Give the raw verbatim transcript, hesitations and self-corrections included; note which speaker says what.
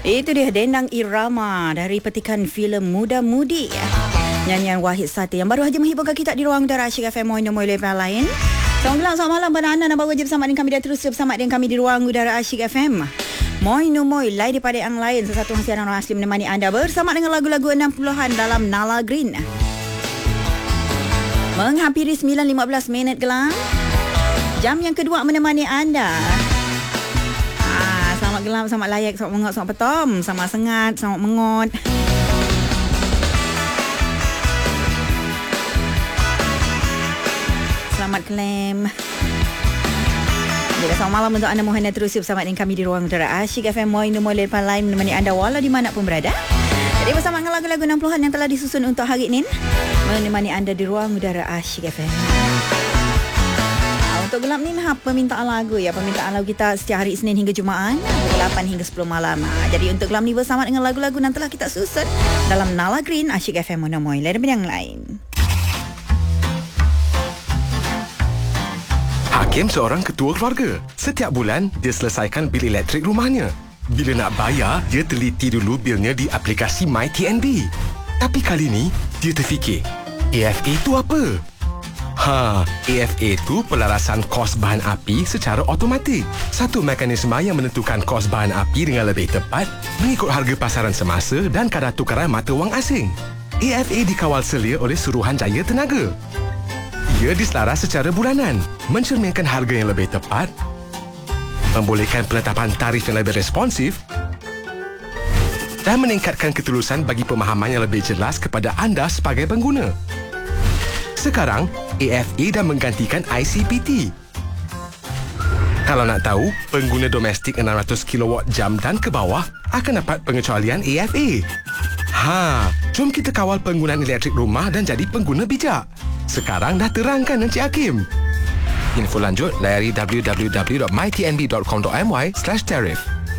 Speaker 1: Itu dia Dendang Irama dari petikan filem Muda Mudi. Nyanyian Wahid Sati yang baru saja menghiburkan kita di ruang udara Asyik F M Moin Moin Lepas lain. Selamat malam, selamat malam pada anda yang baru saja bersama dengan kami dan terus bersama dengan kami di ruang udara Asyik F M. Moin Moin lain daripada yang lain, sesuatu siaran orang asli menemani anda bersama dengan lagu-lagu enam puluhan dalam Nala Green. Menghampiri sembilan lima belas minit gelang. Jam yang kedua menemani anda. Ah, selamat gelam, selamat layak, selamat mengot, selamat petom, selamat sengat, selamat mengot. Selamat klaim. Jadi, selamat malam untuk anda. Mohon terus bersama dengan kami di ruang udara Asyik F M Moin Moin Lepas lain menemani anda walau di mana pun berada. Jadi bersama dengan lagu-lagu enam puluhan yang telah disusun untuk hari ini menemani anda di ruang udara Asyik F M. Nah, untuk gelap ni nah, permintaan lagu ya, permintaan lagu kita setiap hari Isnin hingga Jumaat pukul lapan hingga sepuluh malam. Nah, jadi untuk gelap ni bersama dengan lagu-lagu yang telah kita susun dalam Nala Green Asyik F M Moin Moin Lepas yang lain.
Speaker 2: Hakim seorang ketua keluarga. Setiap bulan, dia selesaikan bil elektrik rumahnya. Bila nak bayar, dia teliti dulu bilnya di aplikasi MyTNB. Tapi kali ni, dia terfikir, A F A tu apa? Ha, A F A tu pelarasan kos bahan api secara automatik. Satu mekanisme yang menentukan kos bahan api dengan lebih tepat mengikut harga pasaran semasa dan kadar tukaran mata wang asing. A F A dikawal selia oleh Suruhanjaya Tenaga. Ia diselaras secara bulanan, mencerminkan harga yang lebih tepat, membolehkan penetapan tarif yang lebih responsif dan meningkatkan ketulusan bagi pemahaman yang lebih jelas kepada anda sebagai pengguna. Sekarang, A F A dah menggantikan I C P T. Kalau nak tahu, pengguna domestik enam ratus kilowatt jam dan ke bawah akan dapat pengecualian A F A. Ha, jom kita kawal penggunaan elektrik rumah dan jadi pengguna bijak. Sekarang dah terangkan Encik Hakim. Info lanjut layari w w w dot my t n b dot com dot m y slash tarif.